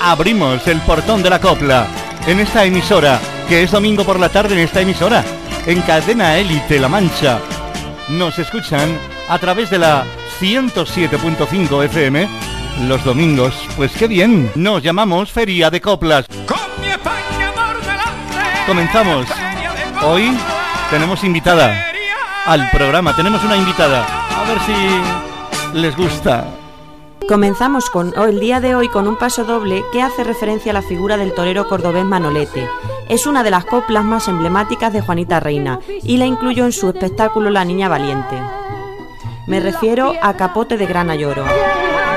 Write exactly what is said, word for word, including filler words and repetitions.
abrimos el portón de la copla en esta emisora, que es domingo por la tarde en esta emisora, en Cadena Élite La Mancha. Nos escuchan a través de la ciento siete punto cinco F M los domingos. Pues qué bien, nos llamamos Feria de Coplas. Comenzamos. Hoy tenemos invitada al programa, tenemos una invitada. A ver si les gusta. Comenzamos con el día de hoy con un paso doble que hace referencia a la figura del torero cordobés Manolete. Es una de las coplas más emblemáticas de Juanita Reina y la incluyó en su espectáculo La Niña Valiente. Me refiero a Capote de Grana Lloro.